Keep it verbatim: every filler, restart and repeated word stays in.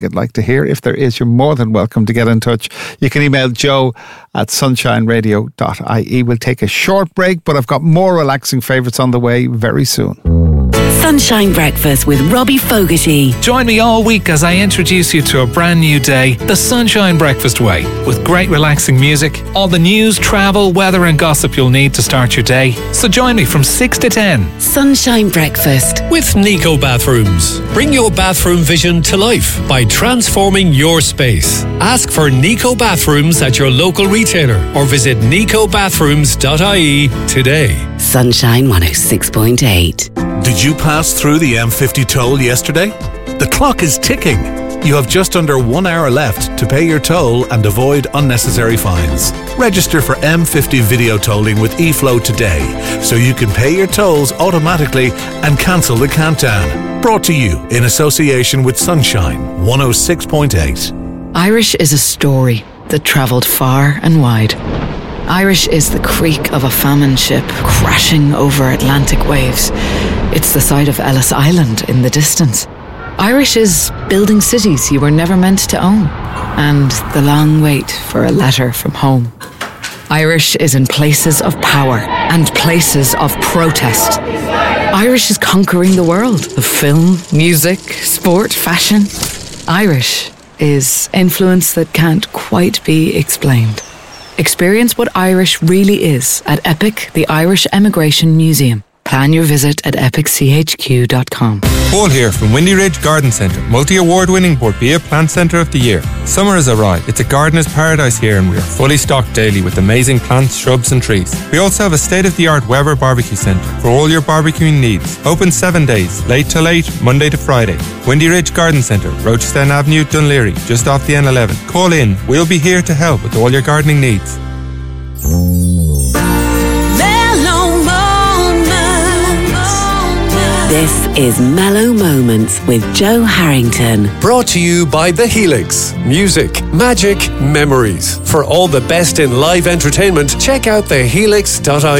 you'd like to hear. If there is, you're more than welcome to get in touch. You can email joe at sunshine radio dot I E. We'll take a short break, but I've got more relaxing favourites on the way very soon. Sunshine Breakfast with Robbie Fogarty. Join me all week as I introduce you to a brand new day, the Sunshine Breakfast Way, with great relaxing music, all the news, travel, weather and gossip you'll need to start your day. So join me from six to ten. Sunshine Breakfast with Nico Bathrooms. Bring your bathroom vision to life by transforming your space. Ask for Nico Bathrooms at your local retailer or visit nico bathrooms dot I E today. Sunshine one oh six point eight. Did you pass through the M fifty toll yesterday? The clock is ticking. You have just under one hour left to pay your toll and avoid unnecessary fines. Register for M fifty video tolling with eFlow today so you can pay your tolls automatically and cancel the countdown. Brought to you in association with Sunshine one oh six point eight. Irish is a story that travelled far and wide. Irish is the creak of a famine ship crashing over Atlantic waves. It's the sight of Ellis Island in the distance. Irish is building cities you were never meant to own, and the long wait for a letter from home. Irish is in places of power and places of protest. Irish is conquering the world of film, music, sport, fashion. Irish is influence that can't quite be explained. Experience what Irish really is at EPIC, the Irish Emigration Museum. Plan your visit at epic c h q dot com. Paul here from Windy Ridge Garden Centre, multi-award winning Borbia Plant Centre of the Year. Summer has arrived. It's a gardener's paradise here and we are fully stocked daily with amazing plants, shrubs and trees. We also have a state-of-the-art Weber Barbecue Centre for all your barbecuing needs. Open seven days, late till eight, Monday to Friday. Windy Ridge Garden Centre, Rochester Avenue, Dunleary, just off the N eleven. Call in. We'll be here to help with all your gardening needs. This is Mellow Moments with Joe Harrington. Brought to you by The Helix. Music, magic, memories. For all the best in live entertainment, check out the helix dot I E.